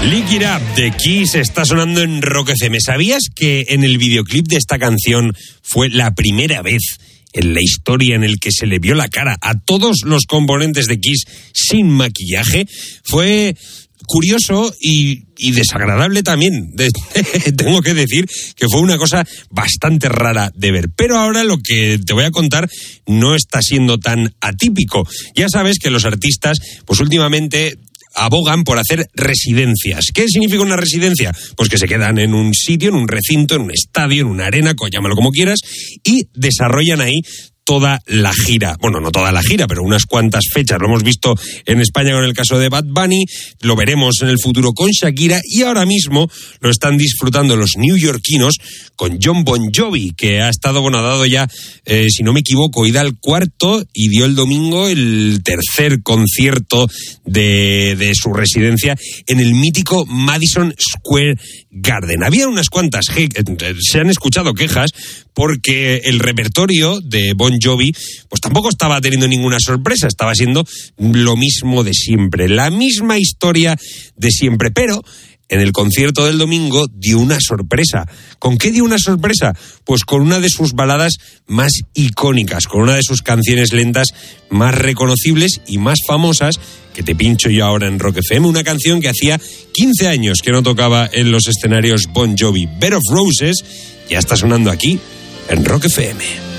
Lick It Up de Kiss está sonando en Rock FM. ¿Sabías que en el videoclip de esta canción fue la primera vez en la historia en el que se le vio la cara a todos los componentes de Kiss sin maquillaje? Fue curioso y desagradable también. Tengo que decir que fue una cosa bastante rara de ver. Pero ahora lo que te voy a contar no está siendo tan atípico. Ya sabes que los artistas, pues últimamente abogan por hacer residencias. ¿Qué significa una residencia? Pues que se quedan en un sitio, en un recinto, en un estadio, en una arena, llámalo como quieras, y desarrollan ahí toda la gira. Bueno, no toda la gira, pero unas cuantas fechas. Lo hemos visto en España con el caso de Bad Bunny, lo veremos en el futuro con Shakira, y ahora mismo lo están disfrutando los neoyorquinos con Jon Bon Jovi, que ha estado, ha dado ya, si no me equivoco, ida al cuarto y dio el domingo el tercer concierto de su residencia en el mítico Madison Square Garden. Había unas cuantas, se han escuchado quejas porque el repertorio de Bon Jovi pues tampoco estaba teniendo ninguna sorpresa, estaba siendo lo mismo de siempre, la misma historia de siempre, pero en el concierto del domingo dio una sorpresa. ¿Con qué dio una sorpresa? Pues con una de sus baladas más icónicas, con una de sus canciones lentas más reconocibles y más famosas, que te pincho yo ahora en Rock FM, una canción que hacía 15 años que no tocaba en los escenarios Bon Jovi. Bed of Roses ya está sonando aquí en Rock FM.